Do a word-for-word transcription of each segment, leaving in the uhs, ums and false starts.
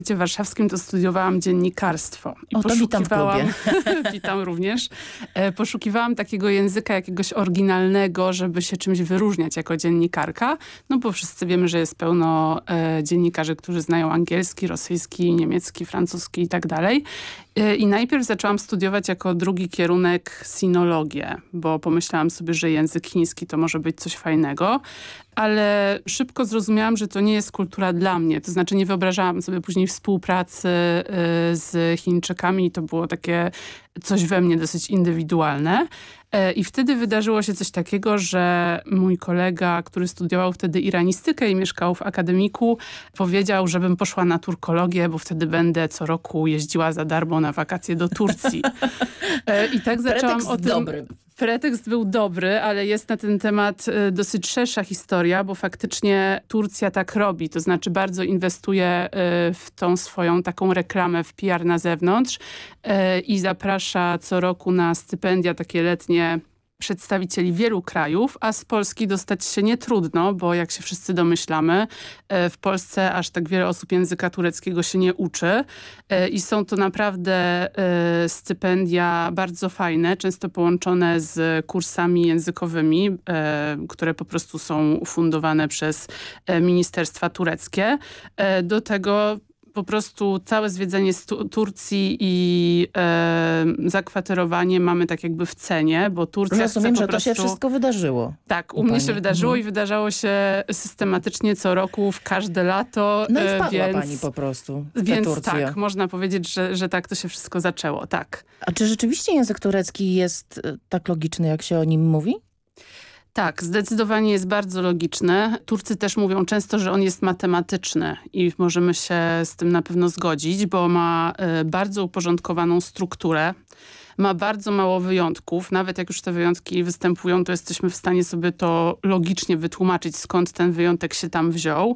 W Warszawskim to studiowałam dziennikarstwo. I o, to witam w klubie. Witam również. E, poszukiwałam takiego języka jakiegoś oryginalnego, żeby się czymś wyróżniać jako dziennikarka. No bo wszyscy wiemy, że jest pełno e, dziennikarzy, którzy znają angielski, rosyjski, niemiecki, francuski i tak dalej. E, I najpierw zaczęłam studiować jako drugi kierunek sinologię, bo pomyślałam sobie, że język chiński to może być coś fajnego. Ale szybko zrozumiałam, że to nie jest kultura dla mnie. To znaczy nie wyobrażałam sobie później współpracy y, z Chińczykami i to było takie coś we mnie dosyć indywidualne. Y, I wtedy wydarzyło się coś takiego, że mój kolega, który studiował wtedy iranistykę i mieszkał w akademiku, powiedział, żebym poszła na turkologię, bo wtedy będę co roku jeździła za darmo na wakacje do Turcji. Y, I tak zaczęłam Pretekst o tym... dobry. Pretekst był dobry, ale jest na ten temat y, dosyć szersza historia, bo faktycznie Turcja tak robi. To znaczy bardzo inwestuje y, w tą swoją taką reklamę w P R na zewnątrz y, i zaprasza co roku na stypendia takie letnie przedstawicieli wielu krajów, a z Polski dostać się nie trudno, bo jak się wszyscy domyślamy, w Polsce aż tak wiele osób języka tureckiego się nie uczy i są to naprawdę stypendia bardzo fajne, często połączone z kursami językowymi, które po prostu są fundowane przez ministerstwa tureckie. Do tego po prostu całe zwiedzanie Turcji i e, zakwaterowanie mamy tak jakby w cenie, bo Turcja Rozumiem, chce po że prostu... to się wszystko wydarzyło. Tak, u, u mnie pani. się wydarzyło mhm. i wydarzało się systematycznie co roku, w każde lato. No i wpadła więc, pani po prostu w Więc Turcję. tak, można powiedzieć, że, że tak to się wszystko zaczęło, tak. A czy rzeczywiście język turecki jest tak logiczny, jak się o nim mówi? Tak, zdecydowanie jest bardzo logiczny. Turcy też mówią często, że on jest matematyczny i możemy się z tym na pewno zgodzić, bo ma y, bardzo uporządkowaną strukturę. Ma bardzo mało wyjątków. Nawet jak już te wyjątki występują, to jesteśmy w stanie sobie to logicznie wytłumaczyć, skąd ten wyjątek się tam wziął.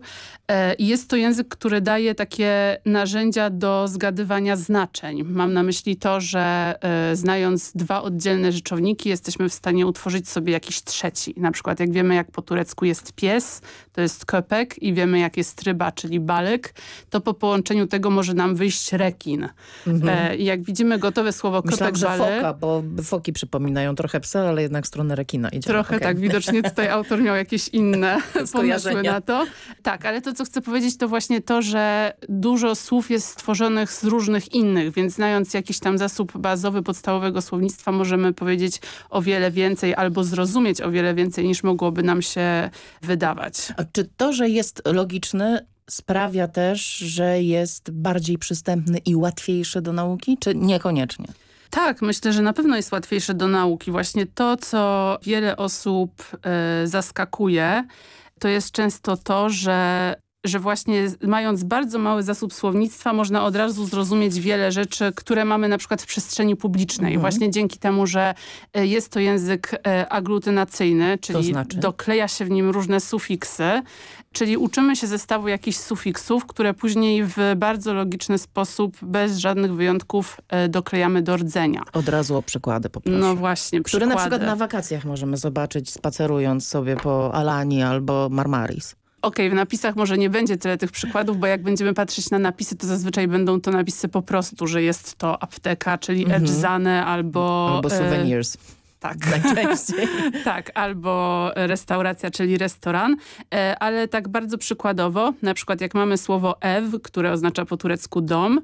I jest to język, który daje takie narzędzia do zgadywania znaczeń. Mam na myśli to, że znając dwa oddzielne rzeczowniki, jesteśmy w stanie utworzyć sobie jakiś trzeci. Na przykład jak wiemy, jak po turecku jest pies, to jest köpek i wiemy, jak jest ryba, czyli balık, to po połączeniu tego może nam wyjść rekin. Mhm. I jak widzimy gotowe słowo köpek, że foka, bo foki przypominają trochę psa, ale jednak w stronę rekina idzie. Trochę okay. Tak, widocznie tutaj autor miał jakieś inne pomysły na to. Tak, ale to, co chcę powiedzieć, to właśnie to, że dużo słów jest stworzonych z różnych innych, więc znając jakiś tam zasób bazowy podstawowego słownictwa, możemy powiedzieć o wiele więcej albo zrozumieć o wiele więcej, niż mogłoby nam się wydawać. A czy to, że jest logiczny, sprawia też, że jest bardziej przystępny i łatwiejszy do nauki, czy niekoniecznie? Tak, myślę, że na pewno jest łatwiejsze do nauki. Właśnie to, co wiele osób y, zaskakuje, to jest często to, że że właśnie mając bardzo mały zasób słownictwa można od razu zrozumieć wiele rzeczy, które mamy na przykład w przestrzeni publicznej. Mhm. Właśnie dzięki temu, że jest to język aglutynacyjny, czyli to znaczy? dokleja się w nim różne sufiksy, czyli uczymy się zestawu jakichś sufiksów, które później w bardzo logiczny sposób, bez żadnych wyjątków doklejamy do rdzenia. Od razu o przykłady poproszę. No właśnie, Które przykłady. na przykład na wakacjach możemy zobaczyć, spacerując sobie po Alanii albo Marmaris. Okej, okay, w napisach może nie będzie tyle tych przykładów, bo jak będziemy patrzeć na napisy, to zazwyczaj będą to napisy po prostu, że jest to apteka, czyli mm-hmm. eczzane albo... Albo souvenirs. E, tak. Najczęściej. Tak, albo restauracja, czyli restoran. E, ale tak bardzo przykładowo, na przykład jak mamy słowo ew, które oznacza po turecku dom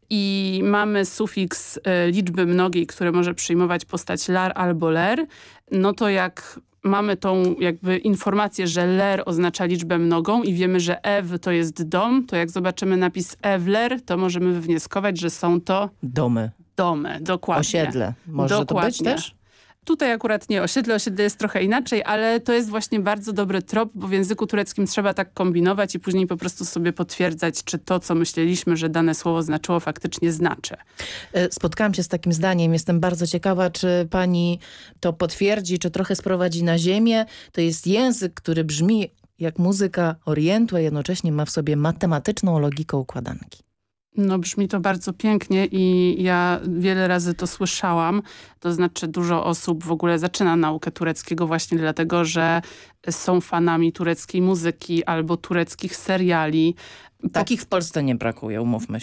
i mamy sufiks e, liczby mnogiej, które może przyjmować postać lar albo ler, no to jak... mamy tą jakby informację, że ler oznacza liczbę mnogą i wiemy, że ew to jest dom, to jak zobaczymy napis ewler, to możemy wywnioskować, że są to domy. Domy, dokładnie. Osiedle. Może dokładnie. to być też? Tutaj akurat nie osiedle, osiedle jest trochę inaczej, ale to jest właśnie bardzo dobry trop, bo w języku tureckim trzeba tak kombinować i później po prostu sobie potwierdzać, czy to, co myśleliśmy, że dane słowo znaczyło, faktycznie znaczy. Spotkałam się z takim zdaniem. Jestem bardzo ciekawa, czy pani to potwierdzi, czy trochę sprowadzi na ziemię. To jest język, który brzmi jak muzyka Orientu, a jednocześnie ma w sobie matematyczną logikę układanki. No brzmi to bardzo pięknie i ja wiele razy to słyszałam. To znaczy dużo osób w ogóle zaczyna naukę tureckiego właśnie dlatego, że są fanami tureckiej muzyki albo tureckich seriali. Takich w Polsce nie brakuje, umówmy się.